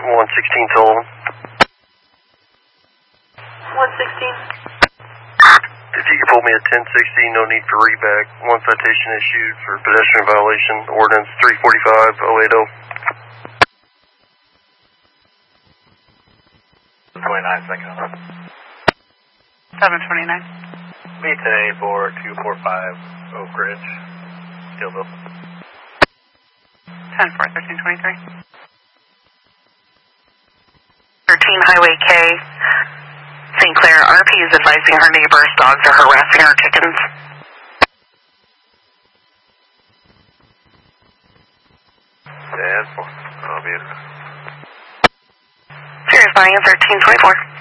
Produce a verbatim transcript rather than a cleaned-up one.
one sixteen Sullivan. one sixteen. If you could pull me a ten sixty, no need for reback. One citation issued for pedestrian violation, ordinance three forty-five oh eighty. twenty-nine seconds. seven twenty-nine. Me today for two four five Oak Ridge, Steelville. ten four thirteen twenty-three. thirteen Highway K, Saint Clair. R P is advising her neighbor's dogs are harassing her chickens. ten four. I'll be in. Serious nine thirteen twenty-four.